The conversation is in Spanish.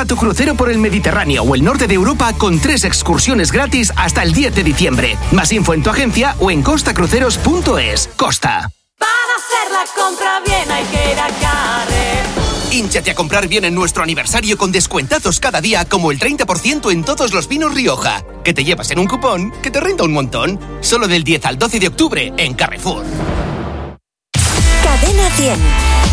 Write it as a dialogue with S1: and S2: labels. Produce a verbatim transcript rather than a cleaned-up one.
S1: Reserva tu crucero por el Mediterráneo o el norte de Europa con tres excursiones gratis hasta el diez de diciembre. Más info en tu agencia o en costa cruceros punto es. Costa.
S2: Para hacer la compra bien hay que ir a Carrefour.
S3: Hínchate a comprar bien en nuestro aniversario con descuentazos cada día, como el treinta por ciento en todos los vinos Rioja, que te llevas en un cupón que te renta un montón. Solo del diez al doce de octubre en Carrefour.
S4: Cadena cien.